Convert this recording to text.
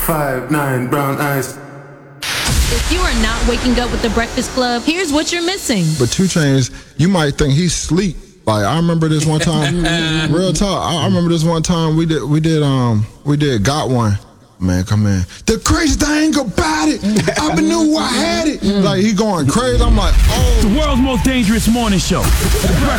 5'9", brown eyes. If you are not waking up with the Breakfast Club, here's what you're missing. But 2 Chainz, you might think he's sleep. Like I remember this one time, real talk. I remember this one time we did Got One. Man, come in. The crazy thing about it, I knew I had it. Like he going crazy. I'm like, oh. The world's most dangerous morning show. The